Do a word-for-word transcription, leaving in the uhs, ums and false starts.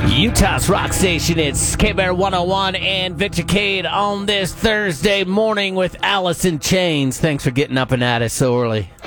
Utah's rock station, it's K-Bear one oh one and Victor Cade on this Thursday morning with Alice in Chains. Thanks for getting up and at us so early.